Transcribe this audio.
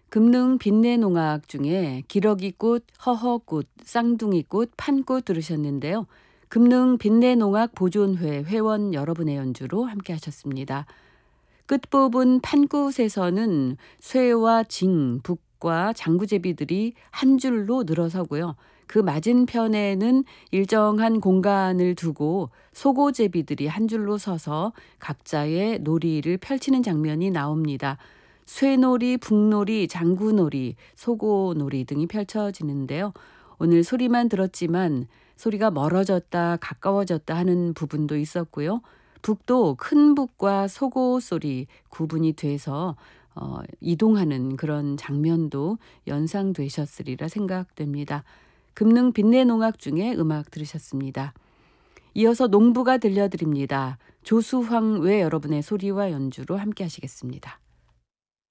금능 빛내농악 중에 기러기꽃, 허허꽃, 쌍둥이꽃, 판꽃 들으셨는데요. 금능 빛내농악 보존회 회원 여러분의 연주로 함께 하셨습니다. 끝부분 판꽃에서는 쇠와 징, 북과 장구제비들이 한 줄로 늘어서고요. 그 맞은편에는 일정한 공간을 두고 소고제비들이 한 줄로 서서 각자의 놀이를 펼치는 장면이 나옵니다. 쇠놀이, 북놀이, 장구놀이, 소고놀이 등이 펼쳐지는데요. 오늘 소리만 들었지만 소리가 멀어졌다 가까워졌다 하는 부분도 있었고요. 북도 큰 북과 소고 소리 구분이 돼서 이동하는 그런 장면도 연상되셨으리라 생각됩니다. 금능 빛내농악 중에 음악 들으셨습니다. 이어서 농부가 들려드립니다. 조수황 외 여러분의 소리와 연주로 함께 하시겠습니다.